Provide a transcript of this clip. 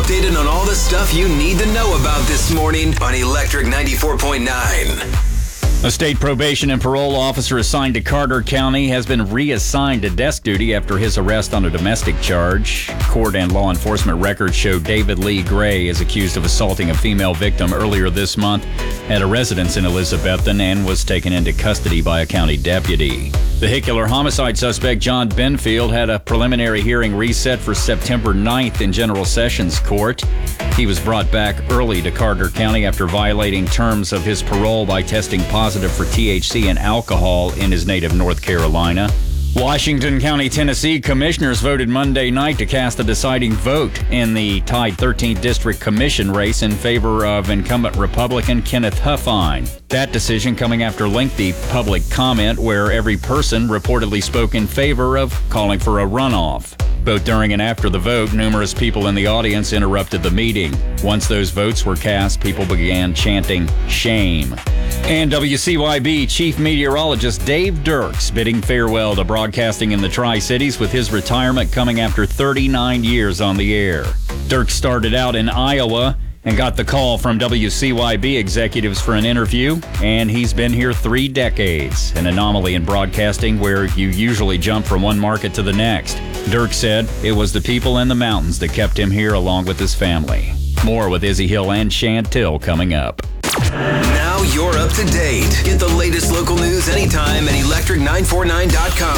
updated on all the stuff you need to know about this morning on Electric 94.9. A state probation and parole officer assigned to Carter County has been reassigned to desk duty after his arrest on a domestic charge. Court and law enforcement records show David Lee Gray is accused of assaulting a female victim earlier this month at a residence in Elizabethton and was taken into custody by a county deputy. Vehicular homicide suspect John Benfield had a preliminary hearing reset for September 9th in General Sessions Court. He was brought back early to Carter County after violating terms of his parole by testing positive for THC and alcohol in his native North Carolina. Washington County, Tennessee commissioners voted Monday night to cast a deciding vote in the tied 13th District Commission race in favor of incumbent Republican Kenneth Huffine. That decision coming after lengthy public comment where every person reportedly spoke in favor of calling for a runoff. Both during and after the vote, numerous people in the audience interrupted the meeting. Once those votes were cast, people began chanting, "Shame." And WCYB Chief Meteorologist Dave Dirks bidding farewell to broadcasting in the Tri-Cities with his retirement coming after 39 years on the air. Dirks started out in Iowa and got the call from WCYB executives for an interview, and he's been here 3 decades, an anomaly in broadcasting where you usually jump from one market to the next. Dirks said it was the people and the mountains that kept him here along with his family. More with Izzy Hill and Chantil coming up. Now you're up to date. Get the latest local news anytime at electric949.com.